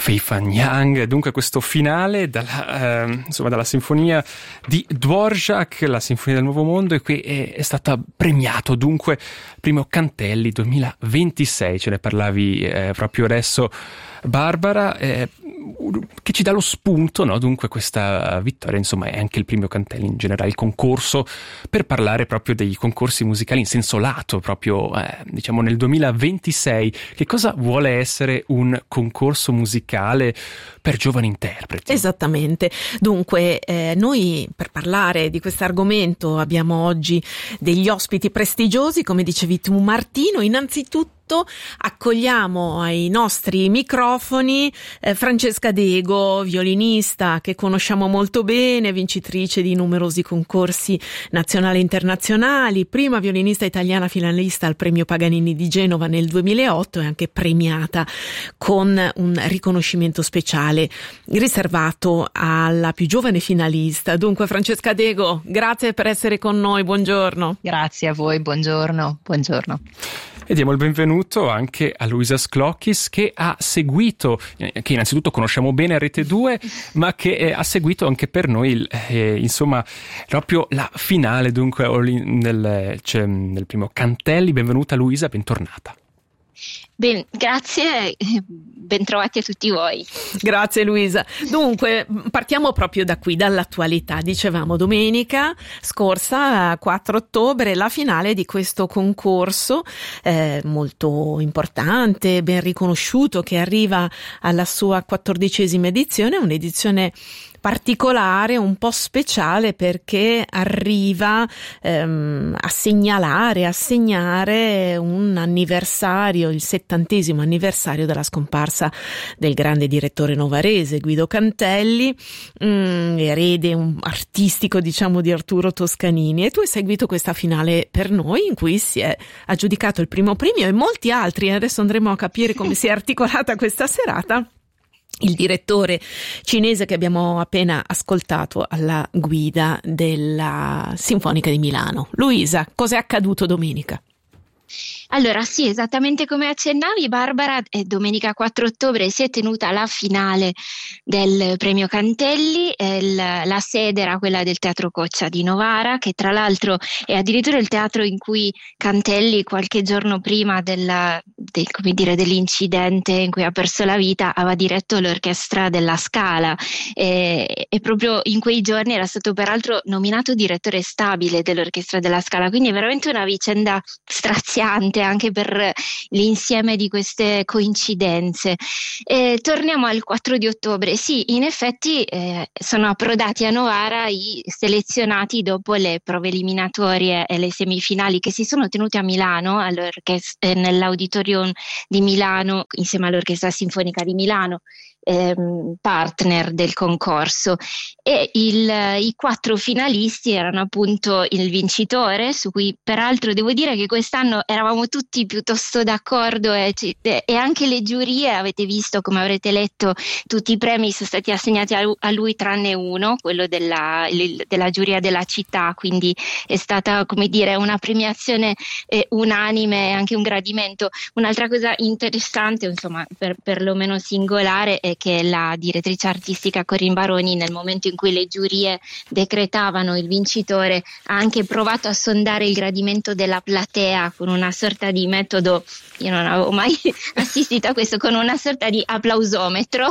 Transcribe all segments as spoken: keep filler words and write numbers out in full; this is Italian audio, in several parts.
Fei Fan Yang, dunque questo finale dalla, eh, insomma, dalla sinfonia di Dvorak, la Sinfonia del Nuovo Mondo, e qui è, è stata premiato dunque primo Cantelli duemilaventisei, ce ne parlavi eh, proprio adesso Barbara, eh, che ci dà lo spunto, no? Dunque questa vittoria insomma è anche il premio Cantelli, in generale il concorso, per parlare proprio dei concorsi musicali in senso lato, proprio eh, diciamo nel duemilaventisei. Che cosa vuole essere un concorso musicale per giovani interpreti? Esattamente, dunque eh, noi per parlare di questo argomento abbiamo oggi degli ospiti prestigiosi, come dicevi tu Martino. Innanzitutto accogliamo ai nostri microfoni eh, Francesca Dego, violinista che conosciamo molto bene, vincitrice di numerosi concorsi nazionali e internazionali, prima violinista italiana finalista al premio Paganini di Genova nel duemilaotto e anche premiata con un riconoscimento speciale riservato alla più giovane finalista. Dunque Francesca Dego, grazie per essere con noi, buongiorno. Grazie a voi, buongiorno, buongiorno. E diamo il benvenuto anche a Luisa Sclocchis, che ha seguito, che innanzitutto conosciamo bene a Rete due, ma che eh, ha seguito anche per noi eh, insomma proprio la finale dunque nel, cioè, nel primo Cantelli. Benvenuta Luisa, bentornata. Ben, grazie, bentrovati a tutti voi. Grazie Luisa. Dunque partiamo proprio da qui, dall'attualità. Dicevamo domenica scorsa, quattro ottobre, la finale di questo concorso eh, molto importante, ben riconosciuto, che arriva alla sua quattordicesima edizione, un'edizione particolare, un po' speciale, perché arriva ehm, a segnalare, a segnare un anniversario, il settantesimo anniversario della scomparsa del grande direttore novarese Guido Cantelli, mh, erede un artistico diciamo di Arturo Toscanini. E tu hai seguito questa finale per noi, in cui si è aggiudicato il primo premio e molti altri. Adesso andremo a capire come si è articolata questa serata. Il direttore cinese che abbiamo appena ascoltato alla guida della Sinfonica di Milano. Luisa, cosa è accaduto domenica? Allora sì, esattamente come accennavi Barbara, eh, domenica quattro ottobre si è tenuta la finale del premio Cantelli, eh, la, la sede era quella del Teatro Coccia di Novara, che tra l'altro è addirittura il teatro in cui Cantelli qualche giorno prima della, del, come dire, dell'incidente in cui ha perso la vita aveva diretto l'orchestra della Scala, e, e proprio in quei giorni era stato peraltro nominato direttore stabile dell'orchestra della Scala, quindi è veramente una vicenda straziante anche per l'insieme di queste coincidenze. Eh, torniamo al quattro di ottobre. Sì, in effetti eh, sono approdati a Novara i selezionati dopo le prove eliminatorie e le semifinali che si sono tenute a Milano, eh, nell'auditorium di Milano, insieme all'Orchestra Sinfonica di Milano, ehm, partner del concorso. E il, i quattro finalisti erano appunto il vincitore, su cui peraltro devo dire che quest'anno eravamo tutti piuttosto d'accordo, e, e anche le giurie, avete visto, come avrete letto, tutti i premi sono stati assegnati a, a lui tranne uno, quello della, il, della giuria della città, quindi è stata, come dire, una premiazione eh, unanime e anche un gradimento. Un'altra cosa interessante, insomma, per, perlomeno singolare, è che la direttrice artistica Corinne Baroni, nel momento in cui le giurie decretavano il vincitore, ha anche provato a sondare il gradimento della platea con una sorta di metodo, io non avevo mai assistito a questo, con una sorta di applausometro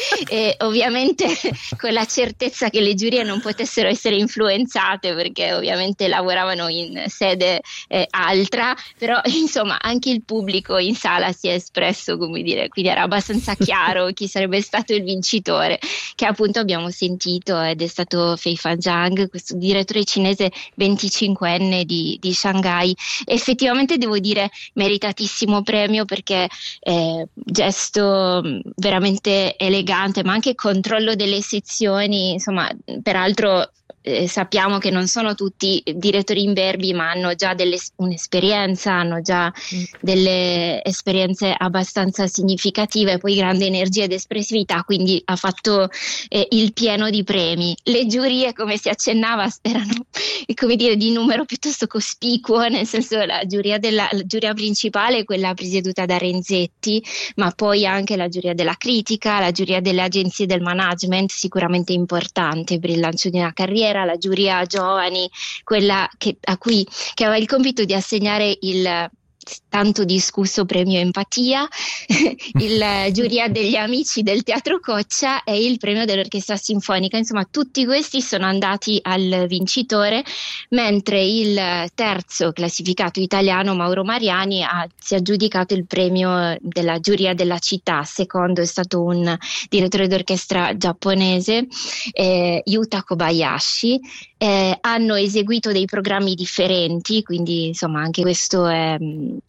e ovviamente con la certezza che le giurie non potessero essere influenzate, perché ovviamente lavoravano in sede eh, altra, però insomma anche il pubblico in sala si è espresso, come dire, quindi era abbastanza chiaro chi sarebbe stato il vincitore, che appunto abbiamo sentito, ed è stato Fei Fan Yang, questo direttore cinese venticinquenne di, di Shanghai. Effettivamente devo dire meritatissimo premio, perché eh, gesto veramente elegante, ma anche controllo delle sezioni, insomma, peraltro eh, sappiamo che non sono tutti direttori imberbi, ma hanno già delle, un'esperienza, hanno già mm. delle esperienze abbastanza significative, poi grande energia ed espressività, quindi ha fatto eh, il pieno di premi. Le giurie, come si accennava, erano come dire di numero piuttosto cospicuo, nel senso la giuria, della, la giuria principale è quella presieduta da Renzetti, ma poi anche la giuria della critica, la giuria delle agenzie del management, sicuramente importante per il lancio di una carriera, la giuria giovani, quella che, a cui che aveva il compito di assegnare il tanto discusso premio Empatia, il giuria degli amici del Teatro Coccia e il premio dell'Orchestra Sinfonica. Insomma, tutti questi sono andati al vincitore, mentre il terzo classificato italiano, Mauro Mariani, ha, si è aggiudicato il premio della giuria della città. Secondo è stato un direttore d'orchestra giapponese, eh, Yuta Kobayashi. Eh, hanno eseguito dei programmi differenti, quindi insomma anche questo è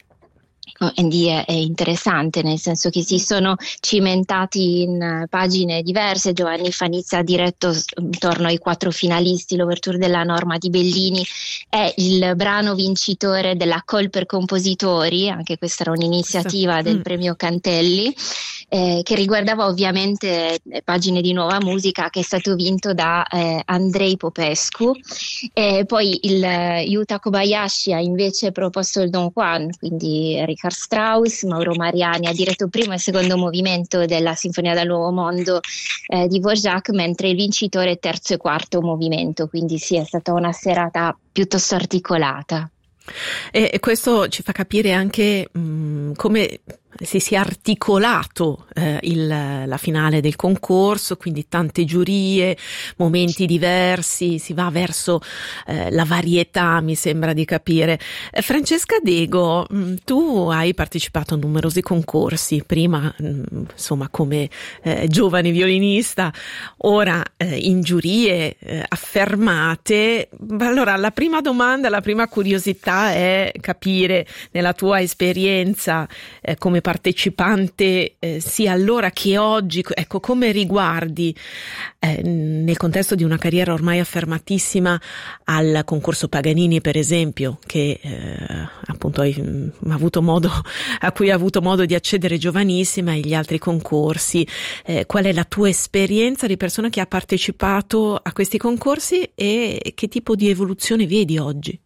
È, è interessante, nel senso che si sono cimentati in pagine diverse. Giovanni Fanizza ha diretto intorno ai quattro finalisti l'Ouverture della Norma di Bellini, è il brano vincitore della Call per compositori, anche questa era un'iniziativa del premio Cantelli, eh, che riguardava ovviamente pagine di nuova musica, che è stato vinto da eh, Andrei Popescu. E poi il eh, Yuta Kobayashi ha invece proposto il Don Juan, quindi Richard Strauss. Mauro Mariani ha diretto il primo e il secondo movimento della Sinfonia dal Nuovo Mondo eh, di Dvořák, mentre il vincitore è terzo e quarto movimento, quindi sì, è stata una serata piuttosto articolata. E, e questo ci fa capire anche mh, come si sia articolato eh, il, la finale del concorso, quindi tante giurie, momenti diversi, si va verso eh, la varietà, mi sembra di capire. Eh, Francesca Dego, mh, tu hai partecipato a numerosi concorsi, prima mh, insomma come eh, giovane violinista, ora eh, in giurie eh, affermate. Allora la prima domanda, la prima curiosità è capire nella tua esperienza eh, come partecipante eh, sia allora che oggi, ecco, come riguardi eh, nel contesto di una carriera ormai affermatissima al concorso Paganini, per esempio, che eh, appunto hai mh, avuto modo a cui hai avuto modo di accedere giovanissima, e gli altri concorsi. Eh, qual è la tua esperienza di persona che ha partecipato a questi concorsi e che tipo di evoluzione vedi oggi?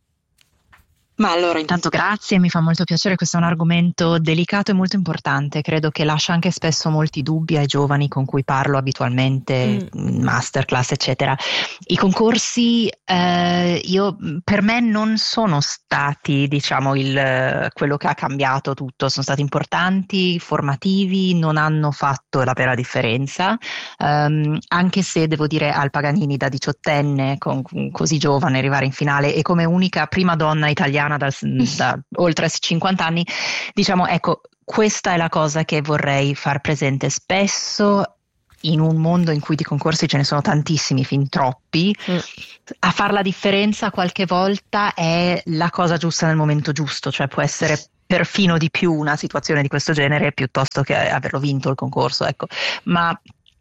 Ma allora, intanto grazie, mi fa molto piacere, questo è un argomento delicato e molto importante, credo che lascia anche spesso molti dubbi ai giovani con cui parlo abitualmente, mm. masterclass eccetera. I concorsi eh, io per me non sono stati, diciamo, il quello che ha cambiato tutto, sono stati importanti, formativi, non hanno fatto la vera differenza, um, anche se devo dire al Paganini da diciottenne, con, così giovane, arrivare in finale e come unica prima donna italiana Da, da oltre cinquanta anni, diciamo, ecco, questa è la cosa che vorrei far presente. Spesso in un mondo in cui di concorsi ce ne sono tantissimi, fin troppi, mm. a far la differenza qualche volta è la cosa giusta nel momento giusto, cioè può essere perfino di più una situazione di questo genere piuttosto che averlo vinto il concorso, ecco. Ma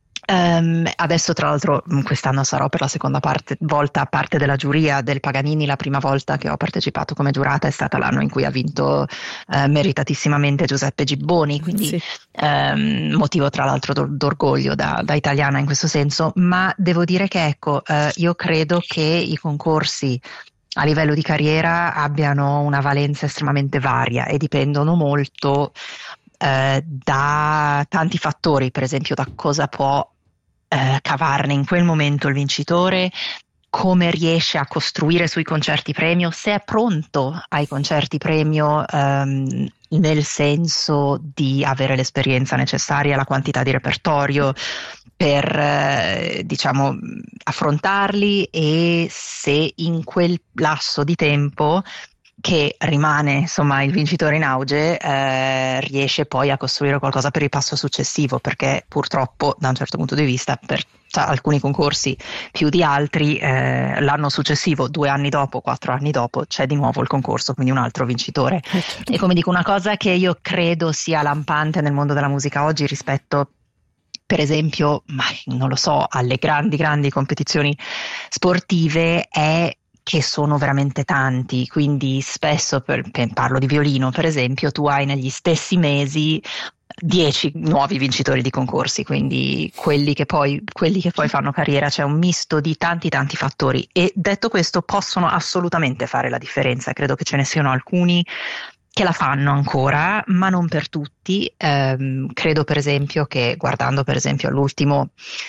Um, adesso tra l'altro quest'anno sarò per la seconda parte, volta parte della giuria del Paganini. La prima volta che ho partecipato come giurata è stata l'anno in cui ha vinto uh, meritatisssimamente Giuseppe Gibboni, quindi sì. um, motivo tra l'altro d'orgoglio da, da italiana in questo senso. Ma devo dire che ecco, uh, io credo che i concorsi a livello di carriera abbiano una valenza estremamente varia e dipendono molto uh, da tanti fattori, per esempio da cosa può Eh, cavarne in quel momento il vincitore, come riesce a costruire sui concerti premio, se è pronto ai concerti premio ehm, nel senso di avere l'esperienza necessaria, la quantità di repertorio per eh, diciamo affrontarli, e se in quel lasso di tempo che rimane insomma il vincitore in auge eh, riesce poi a costruire qualcosa per il passo successivo, perché purtroppo da un certo punto di vista per cioè, alcuni concorsi più di altri eh, l'anno successivo, due anni dopo, quattro anni dopo c'è di nuovo il concorso, quindi un altro vincitore. E come dico, una cosa che io credo sia lampante nel mondo della musica oggi rispetto per esempio, ma non lo so, alle grandi grandi competizioni sportive è che sono veramente tanti, quindi spesso, per, per, parlo di violino per esempio, tu hai negli stessi mesi dieci nuovi vincitori di concorsi, quindi quelli che poi, quelli che poi fanno carriera, c'è un misto di tanti tanti fattori, e detto questo possono assolutamente fare la differenza. Credo che ce ne siano alcuni che la fanno ancora, ma non per tutti. Ehm, credo per esempio che, guardando per esempio all'ultimo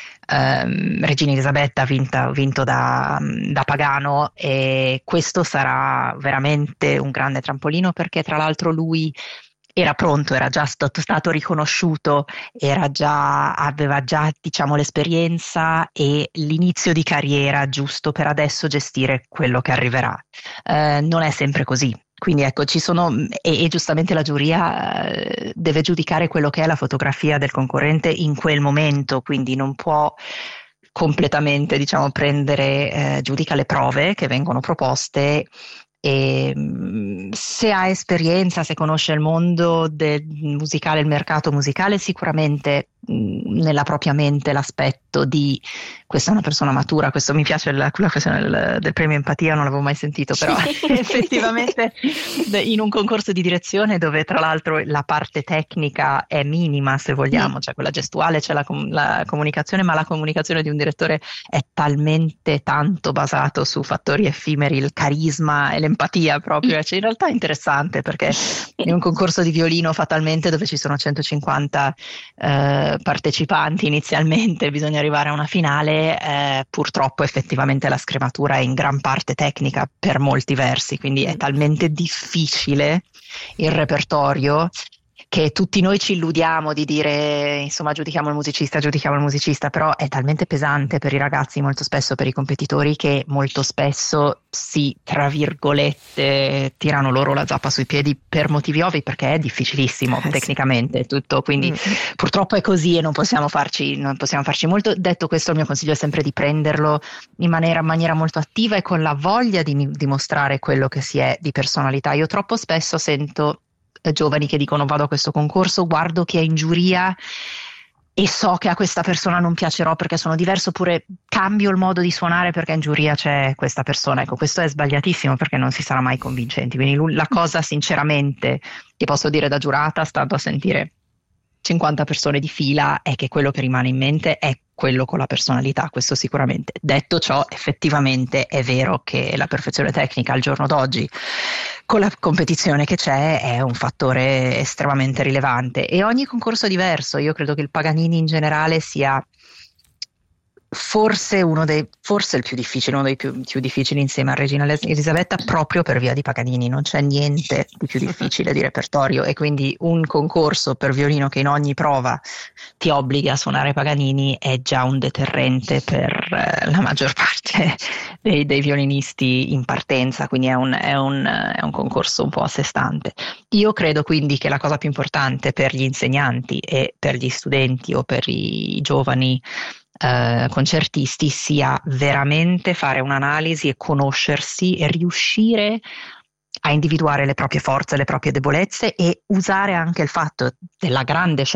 ehm, Regina Elisabetta vinta, vinto da, da Pagano, e questo sarà veramente un grande trampolino, perché tra l'altro lui era pronto, era già stato, stato riconosciuto, era già, aveva già, diciamo, l'esperienza e l'inizio di carriera giusto per adesso gestire quello che arriverà. Eh, non è sempre così. Quindi ecco, ci sono, e, e giustamente la giuria eh, deve giudicare quello che è la fotografia del concorrente in quel momento, quindi non può completamente, diciamo, prendere, eh, giudica le prove che vengono proposte, e se ha esperienza, se conosce il mondo del musicale, il mercato musicale, sicuramente mh, nella propria mente l'aspetto di questa è una persona matura. Questo mi piace, la, la questione del, del premio empatia, non l'avevo mai sentito, però effettivamente in un concorso di direzione, dove tra l'altro la parte tecnica è minima, se vogliamo, cioè quella gestuale, c'è la, la comunicazione, ma la comunicazione di un direttore è talmente tanto basato su fattori effimeri, il carisma e l'empatia proprio. Cioè, in realtà è interessante, perché in un concorso di violino fatalmente, dove ci sono centocinquanta eh, partecipanti inizialmente, bisogna arrivare a una finale. Eh, purtroppo effettivamente la scrematura è in gran parte tecnica per molti versi, quindi è talmente difficile il repertorio che tutti noi ci illudiamo di dire, insomma, giudichiamo il musicista, giudichiamo il musicista, però è talmente pesante per i ragazzi, molto spesso per i competitori, che molto spesso si, tra virgolette, tirano loro la zappa sui piedi per motivi ovvi, perché è difficilissimo eh, tecnicamente sì. tutto, quindi mm. purtroppo è così e non possiamo farci, non possiamo farci molto. Detto questo, il mio consiglio è sempre di prenderlo in maniera, in maniera molto attiva e con la voglia di dimostrare quello che si è di personalità. Io troppo spesso sento giovani che dicono: vado a questo concorso, guardo chi è in giuria e so che a questa persona non piacerò perché sono diverso, oppure cambio il modo di suonare perché in giuria c'è questa persona. Ecco, questo è sbagliatissimo, perché non si sarà mai convincenti. Quindi la cosa, sinceramente, che posso dire da giurata, stando a sentire cinquanta persone di fila, è che quello che rimane in mente è quello con la personalità, questo sicuramente. Detto ciò, effettivamente è vero che la perfezione tecnica al giorno d'oggi, con la competizione che c'è, è un fattore estremamente rilevante, e ogni concorso è diverso. Io credo che il Paganini in generale sia forse uno dei, forse il più difficile, uno dei più, più difficili insieme a Regina Elisabetta, proprio per via di Paganini. Non c'è niente di più difficile di repertorio, e quindi un concorso per violino che in ogni prova ti obblighi a suonare Paganini è già un deterrente per eh, la maggior parte dei, dei violinisti in partenza, quindi è un, è, un, è un concorso un po' a sé stante. Io credo quindi che la cosa più importante per gli insegnanti e per gli studenti o per i giovani Uh, concertisti sia veramente fare un'analisi e conoscersi e riuscire a individuare le proprie forze, le proprie debolezze, e usare anche il fatto della grande